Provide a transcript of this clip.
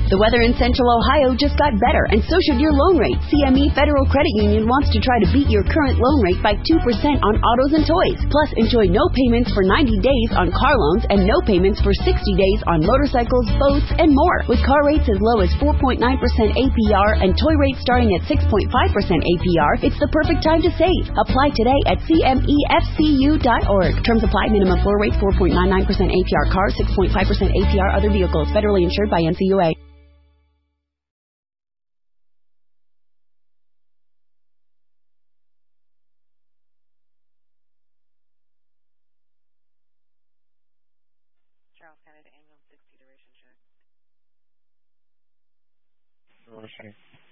The weather in Central Ohio just got better, and so should your loan rate. CME Federal Credit Union wants to try to beat your current loan rate by 2% on autos and toys. Plus, enjoy no payments for 90 days on car loans and no payments for 60 days on motorcycles, boats, and more. With car rates as low as 4.9% APR and toy rates starting at 6.5% APR, it's the perfect time to save. Apply today at CMEFCU.org. Terms apply. Minimum floor rate 4.99% APR cars, 6.5% APR other vehicles. Federally insured by NCUA. Charles Canada annual 60 duration check. Sure.